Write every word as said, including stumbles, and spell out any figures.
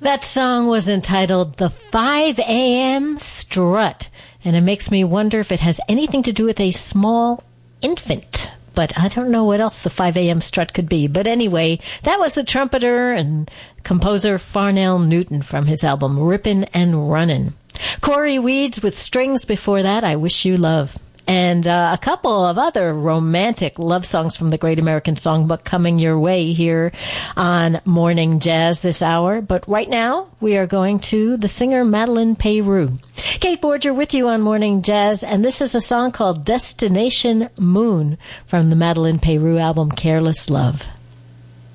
That song was entitled The five a.m. Strut, and it makes me wonder if it has anything to do with a small infant. But I don't know what else the five a.m. strut could be. But anyway, that was the trumpeter and composer Farnell Newton from his album Rippin' and Runnin'. Corey Weeds with Strings before that, I Wish You Love. And uh, a couple of other romantic love songs from the Great American Songbook coming your way here on Morning Jazz this hour. But right now, we are going to the singer Madeleine Peyroux. Kate Borger with you on Morning Jazz, and this is a song called Destination Moon from the Madeleine Peyroux album Careless Love.